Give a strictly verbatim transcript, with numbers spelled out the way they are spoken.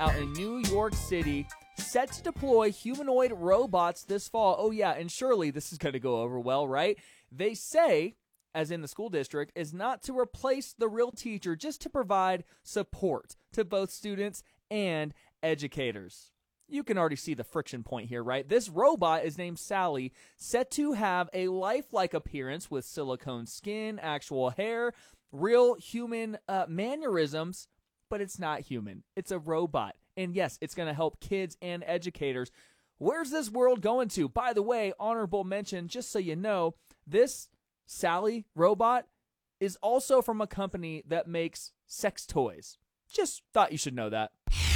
out in New York City, set to deploy humanoid robots this fall. Oh, yeah, and surely this is going to go over well, right? They say, as in the school district, is not to replace the real teacher, just to provide support to both students and educators. You can already see the friction point here, right? This robot is named Sally, set to have a lifelike appearance with silicone skin, actual hair, real human uh, mannerisms, but it's not human. It's a robot. And yes, it's going to help kids and educators. Where's this world going to? By the way, honorable mention, just so you know, this Sally robot is also from a company that makes sex toys. Just thought you should know that.